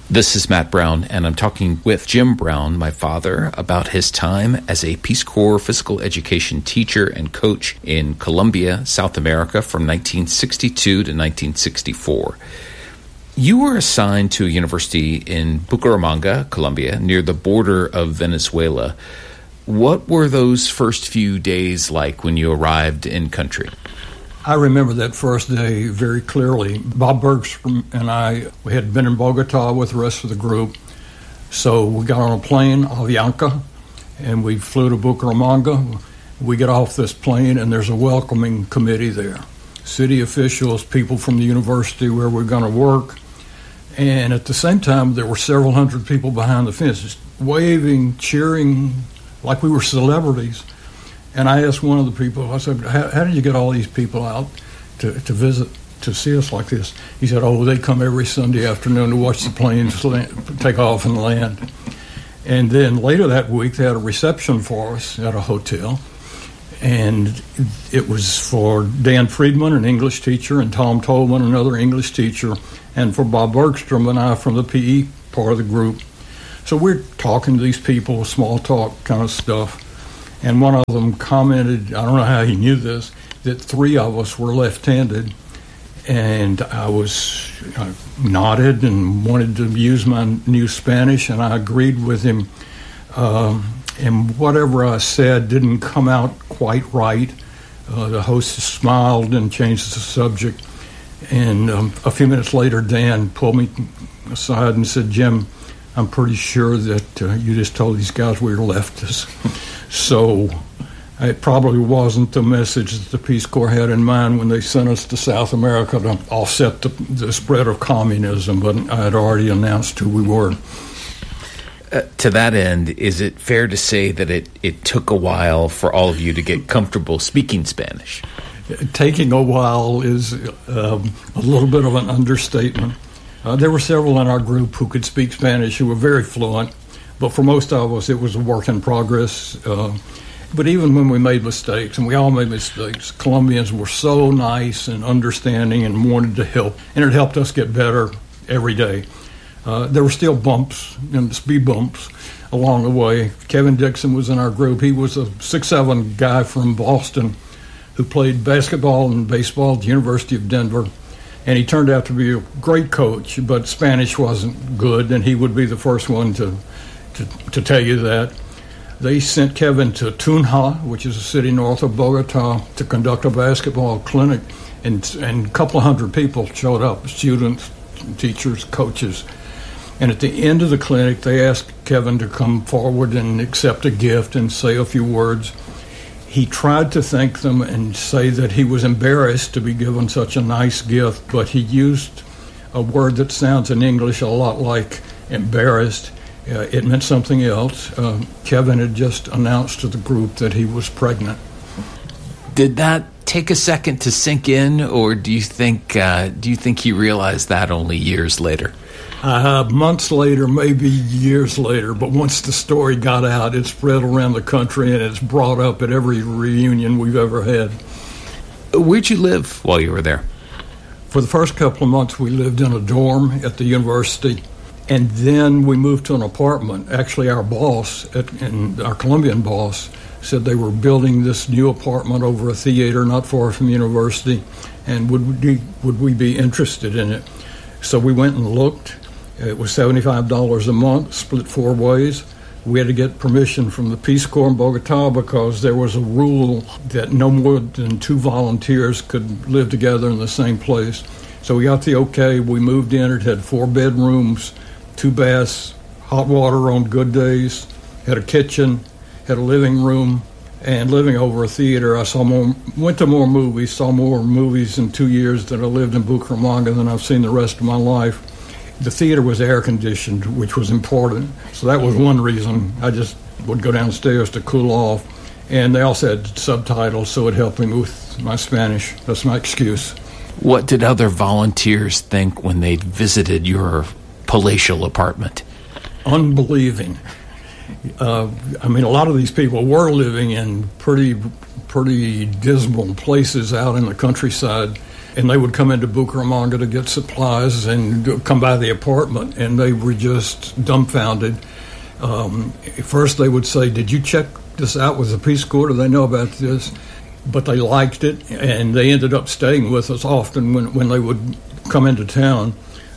This is Matt Brown, and I'm talking with Jim Brown, my father, about his time as a Peace Corps physical education teacher and coach in Colombia, South America, from 1962 to 1964. You were assigned to a university in Bucaramanga, Colombia, near the border of Venezuela. What were those first few days like when you arrived in country? I remember that first day very clearly. Bob Bergstrom and we had been in Bogota with the rest of the group. So we got on a plane, Avianca, and we flew to Bucaramanga. We get off this plane, and there's a welcoming committee there. City officials, people from the university where we're going to work. And at the same time, there were several hundred people behind the fences, waving, cheering, like we were celebrities. And I asked one of the people, I said, how did you get all these people out to visit, to see us like this? He said, they come every Sunday afternoon to watch the planes take off and land. And then later that week, they had a reception for us at a hotel. And it was for Dan Friedman, an English teacher, and Tom Tolman, another English teacher, and for Bob Bergstrom and I from the PE part of the group. So we're talking to these people, small talk kind of stuff. And one of them commented, I don't know how he knew this, that three of us were left-handed. And I nodded and wanted to use my new Spanish, and I agreed with him. And whatever I said didn't come out quite right. The host smiled and changed the subject. And a few minutes later, Dan pulled me aside and said, Jim, I'm pretty sure that you just told these guys we were leftists. So it probably wasn't the message that the Peace Corps had in mind when they sent us to South America to offset the spread of communism, but I had already announced who we were. To that end, is it fair to say that it took a while for all of you to get comfortable speaking Spanish? Taking a while is a little bit of an understatement. There were several in our group who could speak Spanish who were very fluent, but for most of us it was a work in progress. But even when we made mistakes, and we all made mistakes, Colombians were so nice and understanding and wanted to help, and it helped us get better every day. There were still bumps and speed bumps along the way. Kevin Dixon was in our group. He was a 6'7" guy from Boston who played basketball and baseball at the University of Denver. And he turned out to be a great coach, but Spanish wasn't good, and he would be the first one to tell you that. They sent Kevin to Tunja, which is a city north of Bogota, to conduct a basketball clinic, and a couple of hundred people showed up, students, teachers, coaches. And at the end of the clinic, they asked Kevin to come forward and accept a gift and say a few words. He tried to thank them and say that he was embarrassed to be given such a nice gift, but he used a word that sounds in English a lot like embarrassed. It meant something else. Kevin had just announced to the group that he was pregnant. Did that take a second to sink in, or do you think he realized that only years later? Months later, maybe years later, but once the story got out, it spread around the country, and it's brought up at every reunion we've ever had. Where'd you live while you were there? For the first couple of months, we lived in a dorm at the university, and then we moved to an apartment. Actually, our boss, our Colombian boss, said they were building this new apartment over a theater not far from the university, and would we be interested in it? So we went and looked. It was $75 a month, split 4 ways. We had to get permission from the Peace Corps in Bogota because there was a rule that no more than 2 volunteers could live together in the same place. So we got the okay. We moved in. It had 4 bedrooms, 2 baths, hot water on good days, had a kitchen, had a living room, and living over a theater. Went to more movies, saw more movies in 2 years that I lived in Bucaramanga than I've seen the rest of my life. The theater was air-conditioned, which was important. So that was one reason I just would go downstairs to cool off. And they also had subtitles, so it helped me with my Spanish. That's my excuse. What did other volunteers think when they visited your palatial apartment? Unbelieving. A lot of these people were living in pretty dismal places out in the countryside. and they would come into Bucaramanga to get supplies and come by the apartment, and they were just dumbfounded. First they would say, "Did you check this out with the Peace Corps? Do they know about this?" But they liked it, and they ended up staying with us often when they would come into town.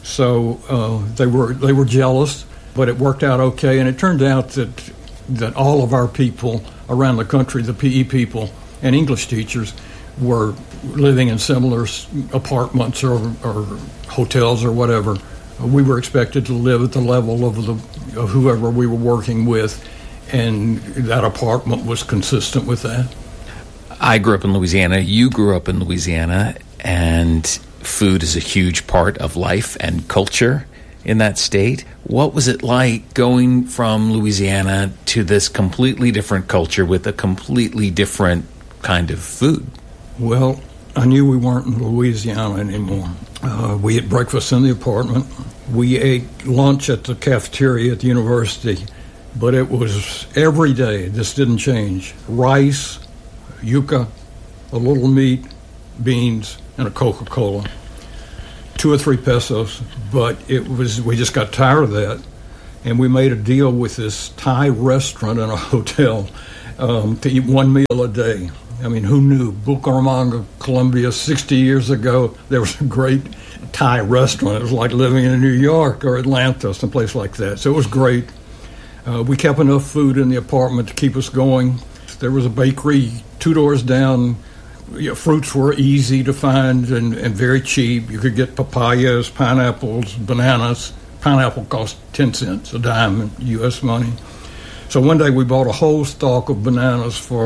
So they were jealous, but it worked out okay. And it turned out that all of our people around the country, the PE people and English teachers, were living in similar apartments or hotels or whatever. We were expected to live at the level of whoever we were working with, and that apartment was consistent with that. I grew up in Louisiana. You grew up in Louisiana, and food is a huge part of life and culture in that state. What was it like going from Louisiana to this completely different culture with a completely different kind of food? Well, I knew we weren't in Louisiana anymore. We ate breakfast in the apartment. We ate lunch at the cafeteria at the university, but it was every day. This didn't change. Rice, yuca, a little meat, beans, and a Coca-Cola. 2 or 3 pesos, but we just got tired of that, and we made a deal with this Thai restaurant in a hotel to eat 1 meal a day. I mean, who knew? Bucaramanga, Colombia, 60 years ago, there was a great Thai restaurant. It was like living in New York or Atlanta, someplace like that. So it was great. We kept enough food in the apartment to keep us going. There was a bakery 2 doors down. Fruits were easy to find and very cheap. You could get papayas, pineapples, bananas. Pineapple cost 10 cents a dime in U.S. money. So one day we bought a whole stalk of bananas for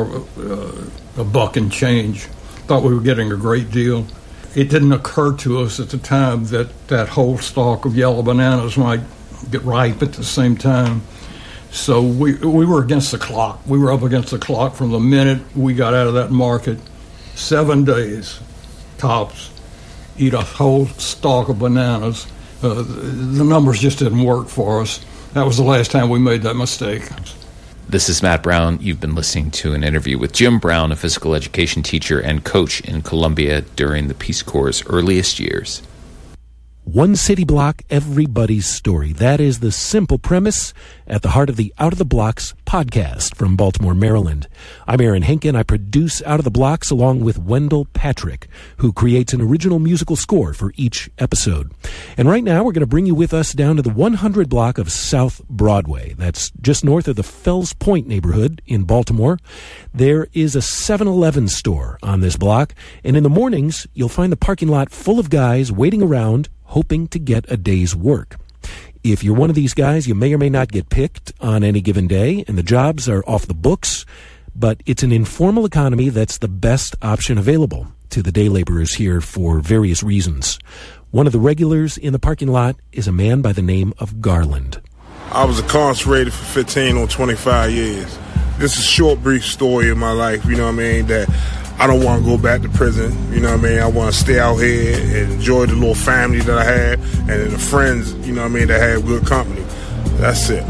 $1 and change. Thought we were getting a great deal. It didn't occur to us at the time that whole stalk of yellow bananas might get ripe at the same time. So we were against the clock. We were up against the clock from the minute we got out of that market. 7 days, tops, eat a whole stalk of bananas. The numbers just didn't work for us. That was the last time we made that mistake. This is Matt Brown. You've been listening to an interview with Jim Brown, a physical education teacher and coach in Colombia during the Peace Corps' earliest years. One city block, everybody's story. That is the simple premise at the heart of the Out of the Blocks podcast from Baltimore, Maryland. I'm Aaron Henkin. I produce Out of the Blocks along with Wendell Patrick, who creates an original musical score for each episode. And right now, we're going to bring you with us down to the 100 block of South Broadway. That's just north of the Fells Point neighborhood in Baltimore. There is a 7-Eleven store on this block, and in the mornings, you'll find the parking lot full of guys waiting around hoping to get a day's work. If you're one of these guys, you may or may not get picked on any given day, and the jobs are off the books, but it's an informal economy that's the best option available to the day laborers here for various reasons. One of the regulars in the parking lot is a man by the name of Garland. I was incarcerated for 15 or 25 years. This is a short, brief story of my life, you know what I mean, that I don't want to go back to prison, you know what I mean? I want to stay out here and enjoy the little family that I have and the friends, you know what I mean, that have good company. That's it.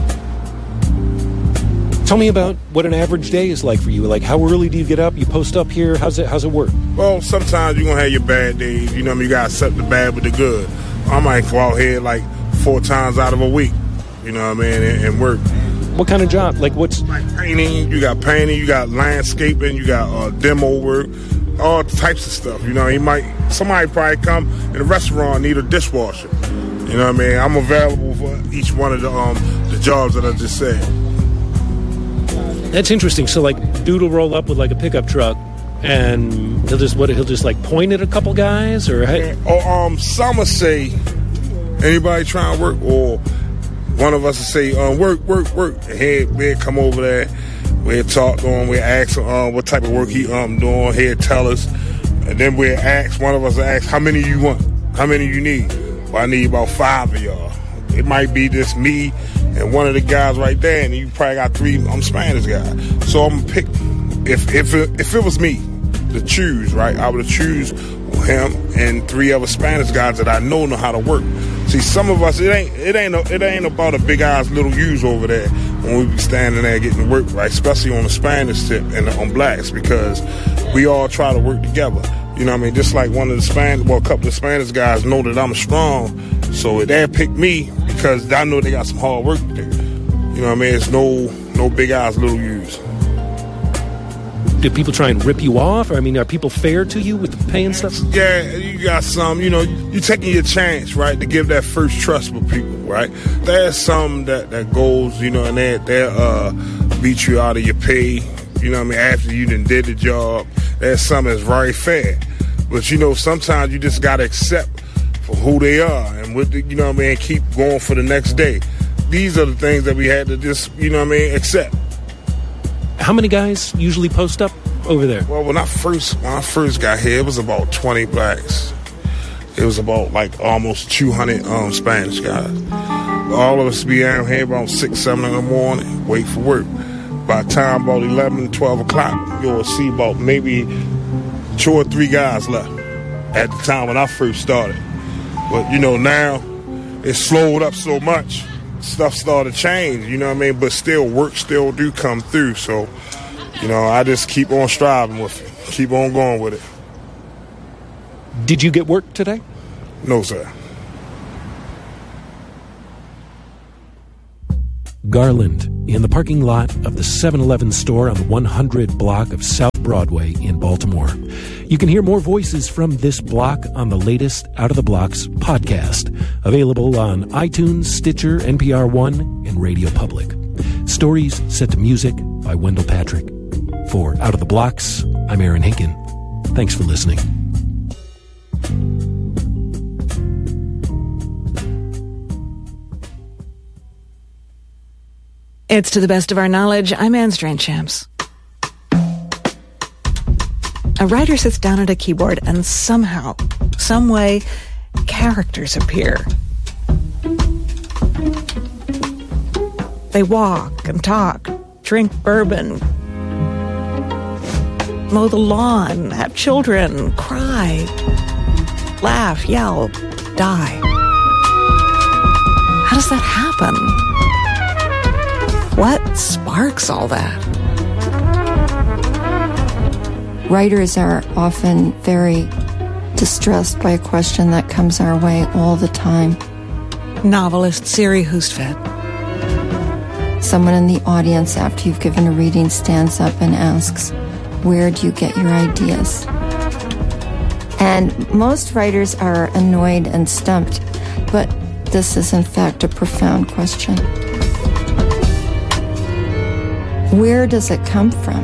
Tell me about what an average day is like for you. Like, how early do you get up? You post up here? How's it work? Well, sometimes you're going to have your bad days, you know what I mean? You got to accept the bad with the good. I might go out here like 4 times out of a week, you know what I mean, and work. What kind of job? Like, what's... Like painting, you got landscaping, you got demo work, all types of stuff. You know, somebody probably come in a restaurant and need a dishwasher. You know what I mean? I'm available for each one of the jobs that I just said. That's interesting. So, like, dude will roll up with, like, a pickup truck, and he'll just like, point at a couple guys? Or some will say, anybody trying to work? Or... one of us will say, work. And we'd come over there, we'd talk to him, we'd ask him what type of work he doing, he'd tell us. And then we'd ask, one of us would ask, how many you want? How many you need? Well, I need about 5 of y'all. It might be just me and one of the guys right there, and you probably got 3 Spanish guys. So I'm going to pick, if it was me to choose, right, I would choose him and 3 other Spanish guys that I know how to work. See, some of us, it ain't about a big ass little U's over there when we be standing there getting work, right? Especially on the Spanish tip and on blacks, because we all try to work together. You know what I mean? Just like one of the a couple of Spanish guys know that I'm strong, so they pick me because I know they got some hard work to do. You know what I mean? It's no big eyes, little U's. Do people try and rip you off? I mean, are people fair to you with the pay and stuff? Yeah, you got some, you know, you're taking your chance, right, to give that first trust with people, right? There's some that goes, you know, and they'll beat you out of your pay, you know what I mean, after you done did the job. There's some that's very fair. But, you know, sometimes you just got to accept for who they are and, you know what I mean, keep going for the next day. These are the things that we had to just, you know what I mean, accept. How many guys usually post up over there? Well, when I first got here, it was about 20 blacks. It was about like almost 200 Spanish guys. All of us be out here about 6, 7 in the morning, wait for work. By the time about 11, 12 o'clock, you'll see about maybe 2 or 3 guys left at the time when I first started. But, you know, now it slowed up so much. Stuff started to change, you know what I mean? But still, work still do come through. So, you know, I just keep on striving with it. Keep on going with it. Did you get work today? No, sir. Garland, in the parking lot of the 7-Eleven store on the 100 block of South Broadway in Baltimore. You can hear more voices from this block on the latest Out of the Blocks podcast, available on iTunes, Stitcher, NPR One, and Radio Public. Stories set to music by Wendell Patrick. For Out of the Blocks, I'm Aaron Hinken. Thanks for listening. It's To the Best of Our Knowledge. I'm Anne Strainchamps. A writer sits down at a keyboard and somehow, some way, characters appear. They walk and talk, drink bourbon, mow the lawn, have children, cry, laugh, yell, die. How does that happen? What sparks all that? Writers are often very distressed by a question that comes our way all the time. Novelist Siri Hustvedt. Someone in the audience, after you've given a reading, stands up and asks, "Where do you get your ideas?" And most writers are annoyed and stumped, but this is in fact a profound question. Where does it come from?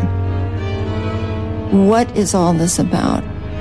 What is all this about?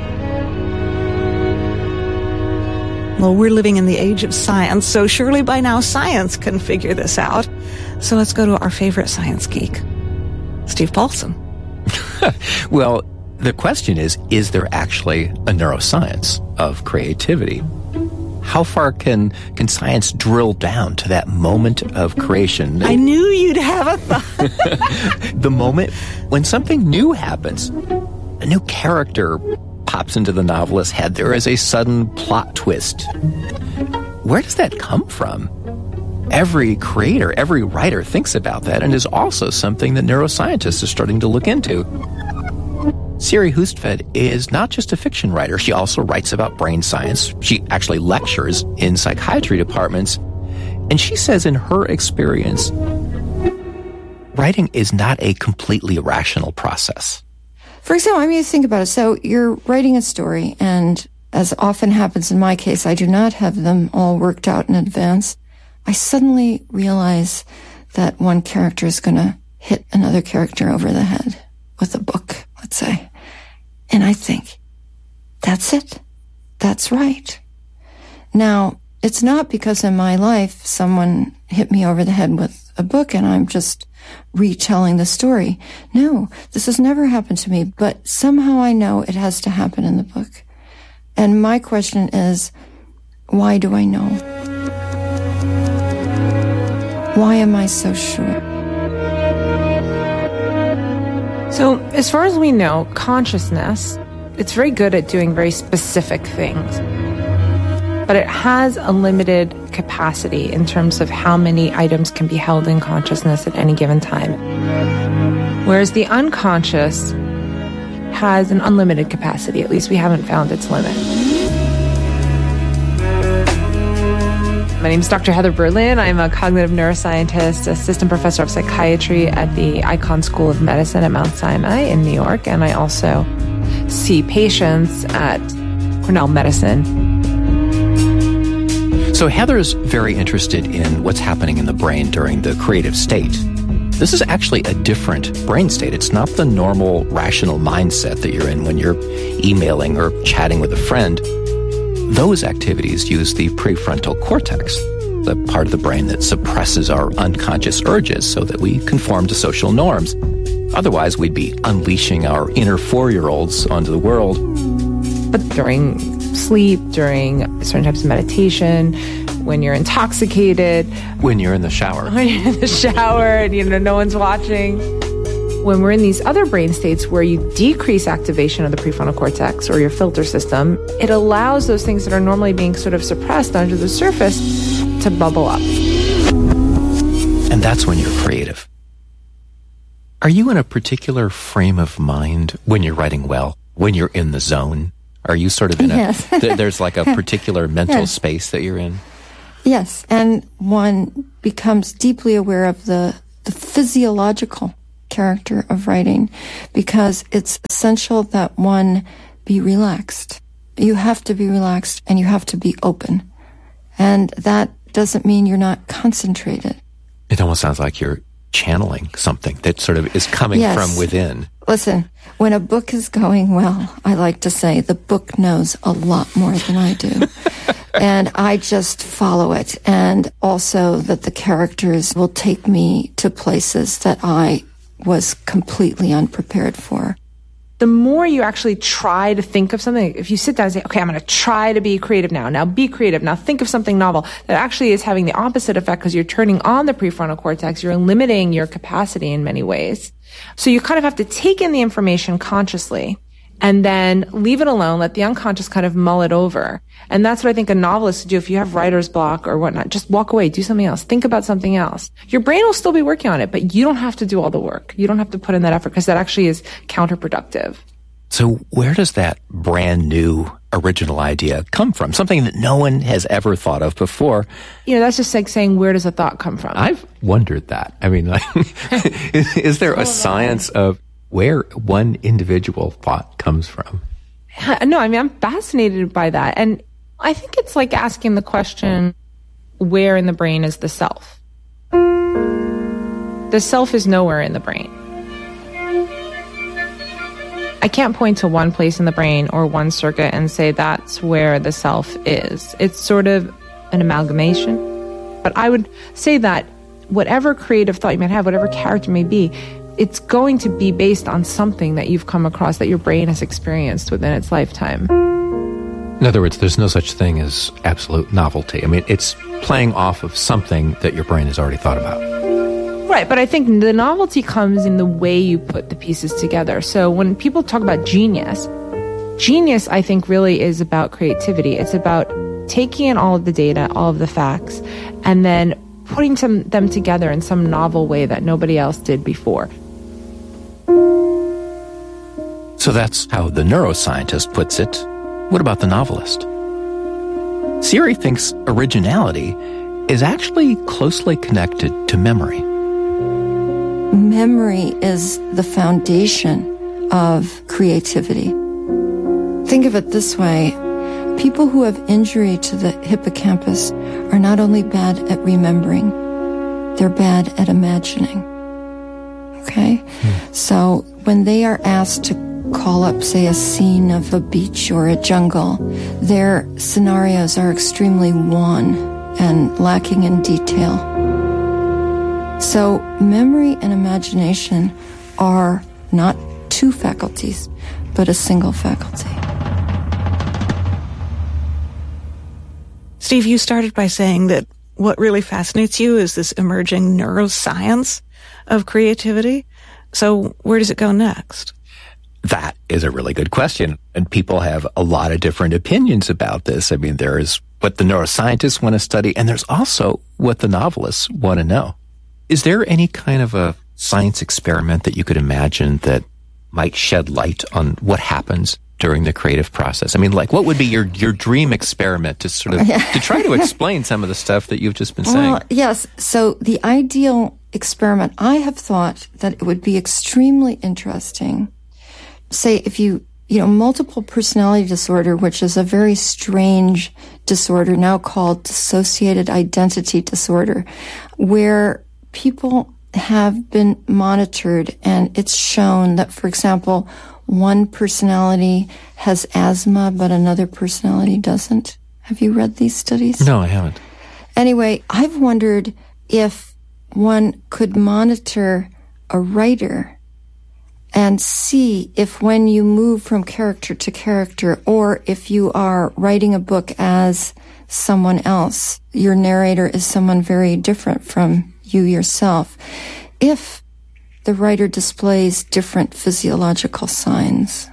Well, we're living in the age of science, so surely by now science can figure this out. So let's go to our favorite science geek, Steve Paulson. Well, the question is there actually a neuroscience of creativity? How far can science drill down to that moment of creation? I knew you'd have a thought. The moment when something new happens. A new character pops into the novelist's head. There is a sudden plot twist. Where does that come from? Every creator, every writer thinks about that, and is also something that neuroscientists are starting to look into. Siri Hustvedt is not just a fiction writer. She also writes about brain science. She actually lectures in psychiatry departments. And she says in her experience, writing is not a completely rational process. For example, I mean, you think about it. So you're writing a story, and as often happens in my case, I do not have them all worked out in advance. I suddenly realize that one character is going to hit another character over the head with a book, let's say. And I think, that's it. That's right. Now, it's not because in my life someone hit me over the head with a book and I'm just retelling the story. No, this has never happened to me, but somehow I know it has to happen in the book. And my question is, why do I know? Why am I so sure? So, as far as we know, consciousness, it's very good at doing very specific things. But it has a limited capacity in terms of how many items can be held in consciousness at any given time. Whereas the unconscious has an unlimited capacity. At least we haven't found its limit. My name is Dr. Heather Berlin. I'm a cognitive neuroscientist, assistant professor of psychiatry at the Icahn School of Medicine at Mount Sinai in New York, and I also see patients at Cornell Medicine. So Heather's very interested in what's happening in the brain during the creative state. This is actually a different brain state. It's not the normal rational mindset that you're in when you're emailing or chatting with a friend. Those activities use the prefrontal cortex, the part of the brain that suppresses our unconscious urges so that we conform to social norms. Otherwise, we'd be unleashing our inner 4-year-olds onto the world. But during sleep, during certain types of meditation, when you're intoxicated, when you're in the shower, and no one's watching. When we're in these other brain states where you decrease activation of the prefrontal cortex or your filter system, it allows those things that are normally being sort of suppressed under the surface to bubble up. And that's when you're creative. Are you in a particular frame of mind when you're writing well, when you're in the zone? Are you sort of in yes. There's like a particular mental space that you're in? Yes, and one becomes deeply aware of the physiological character of writing, because it's essential that one be relaxed. You have to be relaxed and you have to be open. And that doesn't mean you're not concentrated. It almost sounds like you're channeling something that sort of is coming from within. Listen, when a book is going well, I like to say the book knows a lot more than I do. And I just follow it. And also that the characters will take me to places that I was completely unprepared for. The more you actually try to think of something, if you sit down and say, okay, I'm going to try to be creative now be creative, now think of something novel, that actually is having the opposite effect because you're turning on the prefrontal cortex, you're limiting your capacity in many ways. So you kind of have to take in the information consciously and then leave it alone, let the unconscious kind of mull it over. And that's what I think a novelist should do. If you have writer's block or whatnot, just walk away, do something else, think about something else. Your brain will still be working on it, but you don't have to do all the work. You don't have to put in that effort because that actually is counterproductive. So where does that brand new original idea come from? Something that no one has ever thought of before. That's just like saying, where does a thought come from? I've wondered that. I mean, is there a science of where one individual thought comes from? No, I mean, I'm fascinated by that. And I think it's like asking the question, where in the brain is the self? The self is nowhere in the brain. I can't point to one place in the brain or one circuit and say that's where the self is. It's sort of an amalgamation. But I would say that whatever creative thought you might have, whatever character may be, it's going to be based on something that you've come across, that your brain has experienced within its lifetime. In other words, there's no such thing as absolute novelty. I mean, it's playing off of something that your brain has already thought about. Right, but I think the novelty comes in the way you put the pieces together. So when people talk about genius, I think really is about creativity. It's about taking in all of the data, all of the facts, and then putting them together in some novel way that nobody else did before. So that's how the neuroscientist puts it. What about the novelist? Siri thinks originality is actually closely connected to memory. Memory is the foundation of creativity. Think of it this way. People who have injury to the hippocampus are not only bad at remembering, they're bad at imagining. Okay? So when they are asked to call up, say, a scene of a beach or a jungle, their scenarios are extremely wan and lacking in detail. So memory and imagination are not two faculties, but a single faculty. Steve, you started by saying that what really fascinates you is this emerging neuroscience of creativity. So where does it go next? That is a really good question. And people have a lot of different opinions about this. I mean, there is what the neuroscientists want to study, and there's also what the novelists want to know. Is there any kind of a science experiment that you could imagine that might shed light on what happens during the creative process? I mean, like, what would be your dream experiment to sort of to try to explain some of the stuff that you've just been saying? Well, yes. So the ideal experiment, I have thought that it would be extremely interesting. Say if you multiple personality disorder, which is a very strange disorder now called dissociated identity disorder, where people have been monitored and it's shown that, for example, one personality has asthma, but another personality doesn't. Have you read these studies? No, I haven't. Anyway, I've wondered if one could monitor a writer and see if when you move from character to character, or if you are writing a book as someone else, your narrator is someone very different from you yourself, if the writer displays different physiological signs.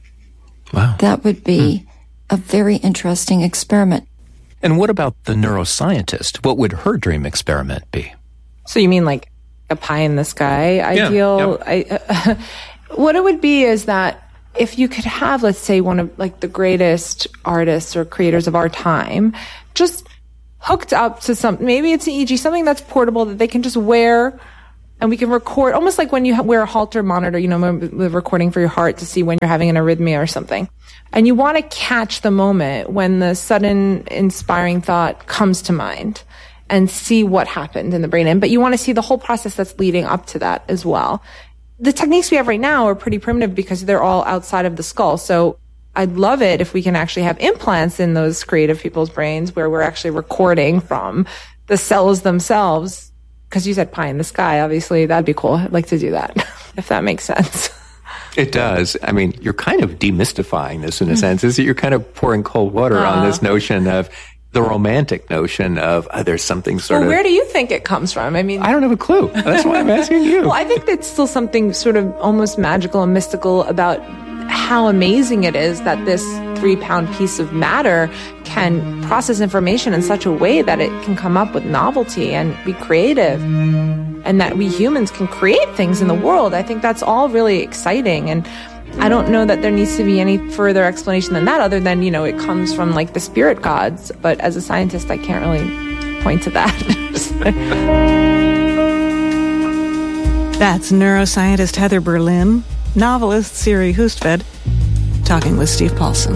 Wow. That would be a very interesting experiment. And what about the neuroscientist? What would her dream experiment be? So you mean like a pie in the sky ideal? Yeah. What it would be is that if you could have, let's say, one of like the greatest artists or creators of our time, just hooked up to maybe it's an EEG, something that's portable that they can just wear, and we can record, almost like when you wear a Holter monitor, the recording for your heart to see when you're having an arrhythmia or something. And you want to catch the moment when the sudden inspiring thought comes to mind and see what happened in the brain. But you want to see the whole process that's leading up to that as well. The techniques we have right now are pretty primitive because they're all outside of the skull. So I'd love it if we can actually have implants in those creative people's brains where we're actually recording from the cells themselves. Because you said pie in the sky, obviously, that'd be cool. I'd like to do that, if that makes sense. It does. I mean, you're kind of demystifying this in a sense. Is that you're kind of pouring cold water on this notion of the romantic notion of there's something sort of... Where do you think it comes from? I mean... I don't have a clue. That's why I'm asking you. Well, I think that's still something sort of almost magical and mystical about how amazing it is that this 3-pound piece of matter can process information in such a way that it can come up with novelty and be creative, and that we humans can create things in the world. I think that's all really exciting, and I don't know that there needs to be any further explanation than that, other than, it comes from like the spirit gods. But as a scientist, I can't really point to that. That's neuroscientist Heather Berlin, novelist Siri Hustvedt, talking with Steve Paulson.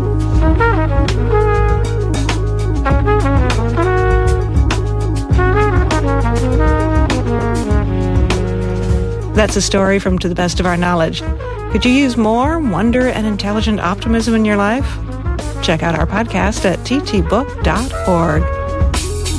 That's a story from To the Best of Our Knowledge. Could you use more wonder and intelligent optimism in your life? Check out our podcast at ttbook.org.